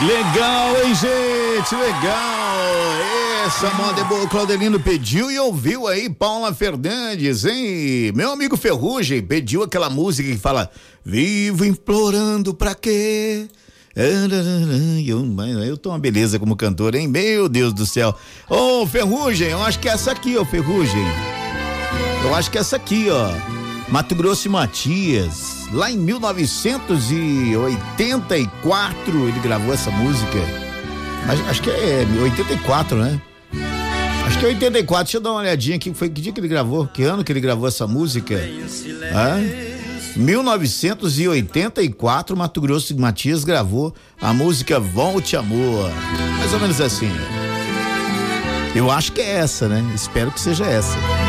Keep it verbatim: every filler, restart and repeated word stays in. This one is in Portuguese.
Legal, hein, gente? Legal. Essa moda é boa. O Claudelino pediu e ouviu aí Paula Fernandes, hein? Meu amigo Ferrugem pediu aquela música que fala: vivo implorando pra quê? Eu, eu tô uma beleza como cantor, hein? Meu Deus do céu. Ô, Ferrugem, eu acho que é essa aqui, ó, Ferrugem. Eu acho que é essa aqui, ó. Mato Grosso e Matias. Lá em mil novecentos e oitenta e quatro ele gravou essa música. Acho, acho que é oitenta e quatro, né? Acho que é oitenta e quatro. Deixa eu dar uma olhadinha aqui. Foi que dia que ele gravou? Que ano que ele gravou essa música? Ah? mil novecentos e oitenta e quatro, Mato Grosso e Matias gravou a música Volte Amor. Mais ou menos assim. Eu acho que é essa, né? Espero que seja essa.